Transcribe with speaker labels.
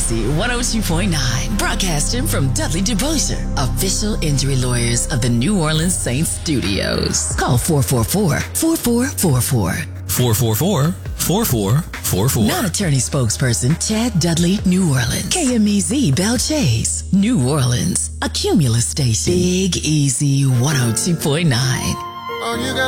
Speaker 1: Easy 102.9, broadcasting from Dudley DeBosier, official injury lawyers of the New Orleans Saints studios. Call 444-4444.
Speaker 2: 444-4444.
Speaker 1: Non-attorney spokesperson Chad Dudley, New Orleans. KMEZ Belle Chase, New Orleans. A Cumulus station. Big Easy 102.9.